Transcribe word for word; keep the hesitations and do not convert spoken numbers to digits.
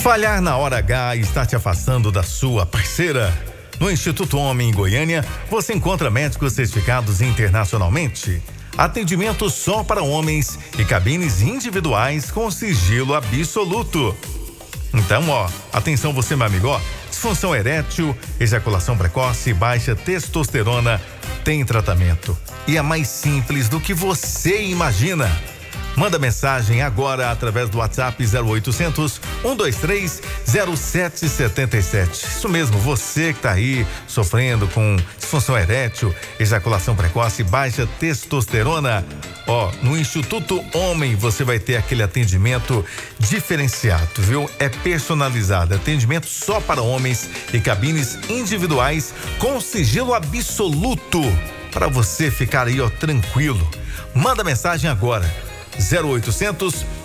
Falhar na hora H está te afastando da sua parceira? No Instituto Homem em Goiânia, você encontra médicos certificados internacionalmente, atendimento só para homens e cabines individuais com sigilo absoluto. Então, ó, atenção você, meu amigo, ó, disfunção erétil, ejaculação precoce, baixa testosterona, tem tratamento. E é mais simples do que você imagina. Manda mensagem agora através do WhatsApp zero oitocentos, um dois três, zero sete sete sete. Isso mesmo, você que tá aí sofrendo com disfunção erétil, ejaculação precoce, baixa testosterona. Ó, no Instituto Homem você vai ter aquele atendimento diferenciado, viu? É personalizado, atendimento só para homens e cabines individuais com sigilo absoluto para você ficar aí, ó, tranquilo. Manda mensagem agora. zero oitocentos,